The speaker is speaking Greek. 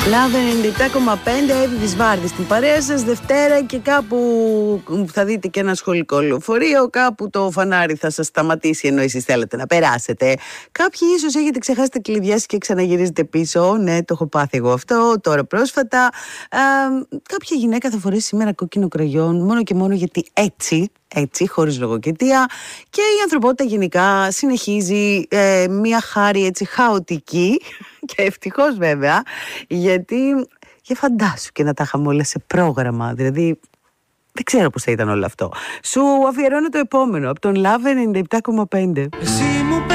Λάβε 97,5 Εύη Βυσβάρδη στην παρέα σας. Δευτέρα και κάπου θα δείτε και ένα σχολικό λεωφορείο. Κάπου το φανάρι θα σας σταματήσει ενώ εσείς θέλετε να περάσετε. Κάποιοι ίσως έχετε ξεχάσει τα κλειδιά σας και ξαναγυρίζετε πίσω. Ναι, το έχω πάθει εγώ αυτό τώρα πρόσφατα. Κάποια γυναίκα θα φορέσει σήμερα κόκκινο κραγιόν μόνο και μόνο γιατί έτσι, χωρίς λογοκαιτία. Και η ανθρωπότητα γενικά συνεχίζει μια χάρη έτσι χαοτική και ευτυχώς βέβαια, γιατί για φαντάσου και να τα είχαμε όλα σε πρόγραμμα, δηλαδή δεν ξέρω πώς θα ήταν όλο αυτό. Σου αφιερώνω το επόμενο από τον Love 97,5.